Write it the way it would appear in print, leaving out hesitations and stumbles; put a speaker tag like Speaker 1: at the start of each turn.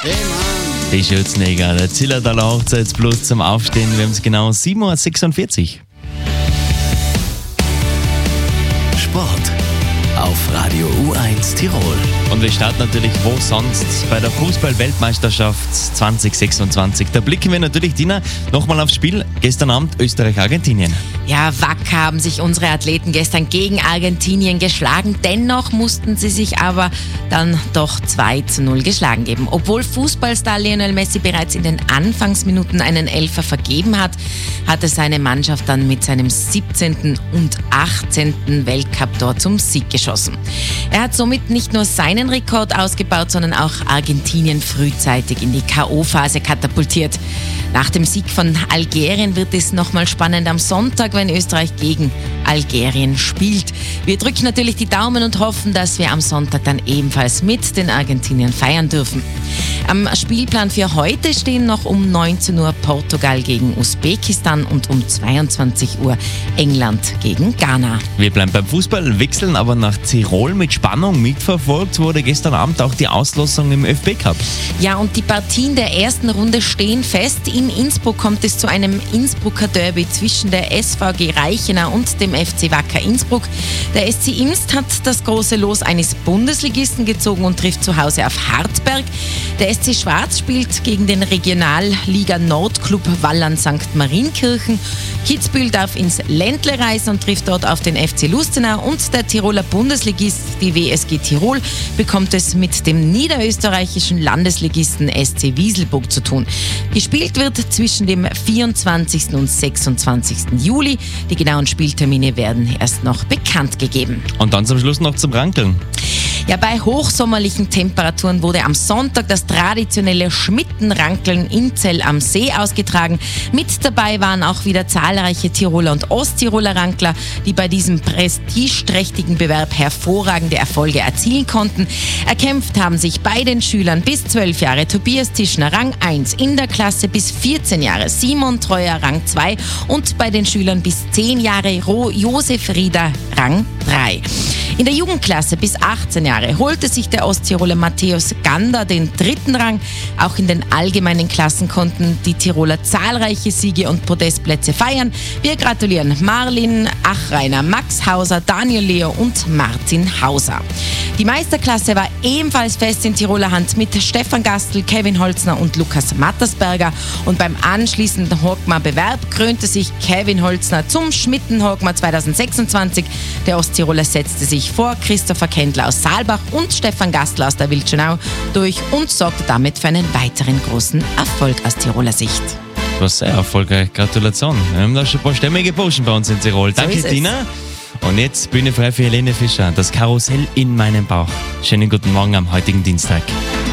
Speaker 1: Die Schürzenegger, der Zillertaler Hochzeitsplus zum Aufstehen. Wir haben es genau 7.46 Uhr.
Speaker 2: Sport auf Radio U1 Tirol.
Speaker 1: Und wir starten natürlich wo sonst bei der Fußball-Weltmeisterschaft 2026. Da blicken wir natürlich, Dina, nochmal aufs Spiel. Gestern Abend Österreich-Argentinien.
Speaker 3: Ja, wacker haben sich unsere Athleten gestern gegen Argentinien geschlagen. Dennoch mussten sie sich aber dann doch 2:0 geschlagen geben. Obwohl Fußballstar Lionel Messi bereits in den Anfangsminuten einen Elfer vergeben hat, hatte seine Mannschaft dann mit seinem 17. und 18. Weltcup-Tor zum Sieg geschossen. Er hat somit nicht nur seinen Rekord ausgebaut, sondern auch Argentinien frühzeitig in die K.O.-Phase katapultiert. Nach dem Sieg von Algerien wird es nochmal spannend am Sonntag, wenn Österreich gegen Algerien spielt. Wir drücken natürlich die Daumen und hoffen, dass wir am Sonntag dann ebenfalls mit den Argentiniern feiern dürfen. Am Spielplan für heute stehen noch um 19 Uhr Portugal gegen Usbekistan und um 22 Uhr England gegen Ghana.
Speaker 1: Wir bleiben beim Fußball, wechseln aber nach Tirol. Mit Spannung mitverfolgt wurde gestern Abend auch die Auslosung im ÖFB-Cup.
Speaker 3: Ja, und die Partien der ersten Runde stehen fest. In Innsbruck kommt es zu einem Innsbrucker Derby zwischen der SVG Reichenau und dem FC Wacker Innsbruck. Der SC Imst hat das große Los eines Bundesligisten gezogen und trifft zu Hause auf Hartberg. Der SC Schwarz spielt gegen den Regionalliga Nordclub Wallern St. Marienkirchen. Kitzbühel darf ins Ländle reisen und trifft dort auf den FC Lustenau. Und der Tiroler Bundesligist, die WSG Tirol, bekommt es mit dem niederösterreichischen Landesligisten SC Wieselburg zu tun. Gespielt wird zwischen dem 24. und 26. Juli. Die genauen Spieltermine werden erst noch bekannt gegeben.
Speaker 1: Und dann zum Schluss noch zum Rankeln.
Speaker 3: Ja, bei hochsommerlichen Temperaturen wurde am Sonntag das traditionelle Schmittenrankeln in Zell am See ausgetragen. Mit dabei waren auch wieder zahlreiche Tiroler und Osttiroler Rankler, die bei diesem prestigeträchtigen Bewerb hervorragende Erfolge erzielen konnten. Erkämpft haben sich bei den Schülern bis 12 Jahre Tobias Tischner Rang 1, in der Klasse bis 14 Jahre Simon Treuer Rang 2 und bei den Schülern bis 10 Jahre Josef Rieder Rang 3. In der Jugendklasse bis 18 Jahre holte sich der Osttiroler Matthäus Gander den 3. Rang. Auch in den allgemeinen Klassen konnten die Tiroler zahlreiche Siege und Podestplätze feiern. Wir gratulieren Marlin Achreiner, Max Hauser, Daniel Leo und Martin Hauser. Die Meisterklasse war ebenfalls fest in Tiroler Hand mit Stefan Gastl, Kevin Holzner und Lukas Mattersberger. Und beim anschließenden Hogmar-Bewerb krönte sich Kevin Holzner zum Schmitten-Hogmar 2026. Der Osttiroler setzte sich vor Christopher Kendler aus Saalbach und Stefan Gastl aus der Wildschönau durch und sorgte damit für einen weiteren großen Erfolg aus Tiroler Sicht.
Speaker 1: Das war sehr erfolgreich. Gratulation. Wir haben da schon ein paar stämmige Burschen bei uns in Tirol. Danke, Tina. Und jetzt Bühne frei für Helene Fischer. Das Karussell in meinem Bauch. Schönen guten Morgen am heutigen Dienstag.